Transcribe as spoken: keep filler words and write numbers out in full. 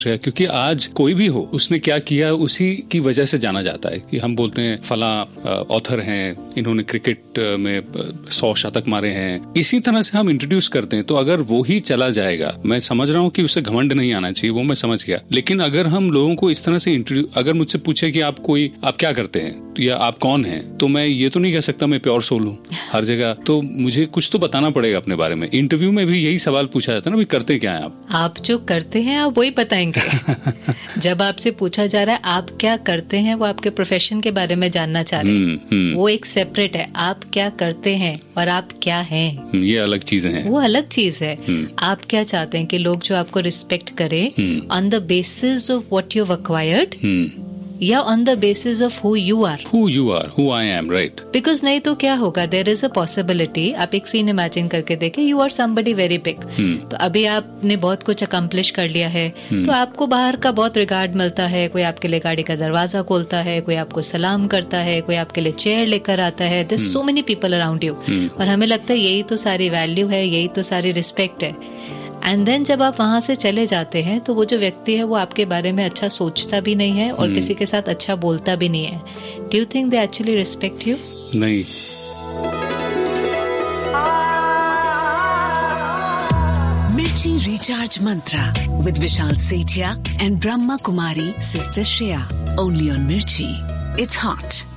क्योंकि आज कोई भी हो उसने क्या किया उसी की वजह से जाना जाता है कि हम बोलते हैं फला ऑथर हैं, इन्होंने क्रिकेट में सौ शतक मारे हैं, इसी तरह से हम इंट्रोड्यूस करते हैं। तो अगर वो ही चला जाएगा, मैं समझ रहा हूँ कि उसे घमंड नहीं आना चाहिए, वो मैं समझ गया, लेकिन अगर हम लोगों को इस तरह से इंट्रोड्यूस, अगर मुझसे पूछे कि आप कोई आप क्या करते हैं या आप कौन हैं, तो मैं ये तो नहीं कह सकता मैं प्योर सोल हूँ हर जगह, तो मुझे कुछ तो बताना पड़ेगा अपने बारे में। इंटरव्यू में भी यही सवाल पूछा जाता है ना, भी करते क्या है आप आप जो करते हैं आप वही बताएंगे। जब आपसे पूछा जा रहा है आप क्या करते हैं, वो आपके प्रोफेशन के बारे में जानना चाह रहे हैं, वो एक सेपरेट है। आप क्या करते हैं और आप क्या हैं, ये अलग चीजें हैं, वो अलग चीज है। आप क्या चाहते हैं कि लोग जो आपको रिस्पेक्ट करें on the basis of what you have acquired या on the basis of who you are, who you are, who I am, right. Because नहीं तो क्या होगा, देयर इज अ पॉसिबिलिटी, आप एक सीन इमेजिन करके देखें, you are somebody very big, तो अभी आपने बहुत कुछ अकम्प्लिश कर लिया है, तो आपको बाहर का बहुत रिगार्ड मिलता है, कोई आपके लिए गाड़ी का दरवाजा खोलता है, कोई आपको सलाम करता है, कोई आपके लिए चेयर लेकर आता है, there so many people around you, और हमें लगता है यही तो सारी वैल्यू है, यही तो सारी रिस्पेक्ट है। एंड देन जब आप वहां से चले जाते हैं तो वो जो व्यक्ति है वो आपके बारे में अच्छा सोचता भी नहीं है और hmm. किसी के साथ अच्छा बोलता भी नहीं है। Do you think they actually respect you? नहीं। मिर्ची recharge Mantra with Vishal Sethia and Brahma Kumari sister Shreya, only on मिर्ची। It's hot.